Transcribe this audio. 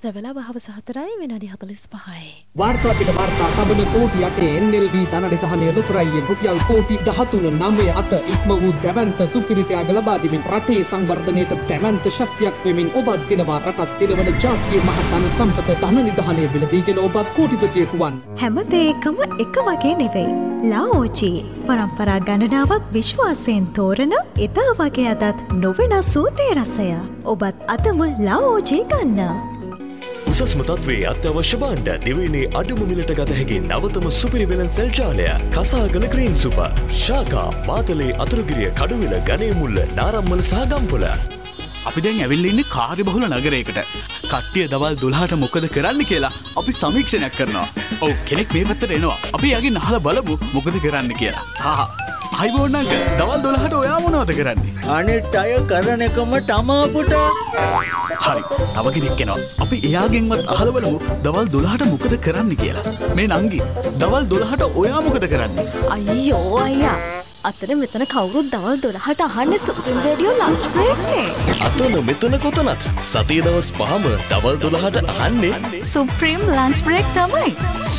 දැවලා වහවස 4යි විනාඩි 45යි. වාර්තා පිට වාර්තා තබන කෝටි 8 NLB ධනනිධානය ලුතරයියෙන් රුපියල් කෝටි 13.98 ඉක්ම වූ දැවැන්ත සුපිරිතයාග ලබා දෙමින් රටේ සංවර්ධනයට දැවැන්ත ශක්තියක් වෙමින් ඔබත් දිනවා රටත් දිනවන ජාතියේ මහත්ම සම්පත ධනනිධානය බිලදීගෙන ඔබත් කෝටිපතියෙකු වන්. හැම දෙයකම එක වගේ නෙවෙයි. ලාओජී පරම්පරා ගණනාවක් විශ්වාසයෙන් තෝරන එදා වගේ අදත් නොවෙනස් වූ තේ රසය. ඔබත් අදම ලාओජී ගන්න. උසස්ම තත්ත්වයේ අත්‍යවශ්‍ය භාණ්ඩ දිවයිනේ අඩුම මිලට ගත හැකි නවතම සුපිරි වෙළඳ ජාලය කසාගල ග්‍රීන් සුපර් ශාකා මාතලේ අතුරුගිරිය කඩුවිල ගණේමුල්ල නාරම්මල සහ ගම්පොළ. අපි දැන් ඇවිල්ලා ඉන්නේ කාර්යබහුල නගරයකට. කට්ටිය දවල් 12ට මොකද කරන්න කියලා අපි සමීක්ෂණයක් කරනවා. ඔව් කෙනෙක් මේ පැත්තට එනවා. අපි යකින් අහලා බලමු මොකද කරන්න කියලා. අයිබෝන් අංකල් දවල් 12ට ඔයා මොනවද කරන්නේ? අනිත් අය කරන එකම තමා පුතා. හරි. තව කෙනෙක් එනවා. අපි එයාගෙන්වත් අහලා බලමු දවල් 12ට මොකද කරන්න කියලා. මේ නංගි දවල් 12ට ඔයා මොකද කරන්නේ? අයියෝ අයියා. අතන මෙතන කවුරුත් දවල් 12ට අහන්නේ සුපින් රේඩියෝ ලන්ච් බ්‍රේක් නේ. අතන මෙතන කොතනත් සතියේ දවස් 5ම දවල් 12ට අහන්නේ සුප්‍රීම් ලන්ච් බ්‍රේක් තමයි.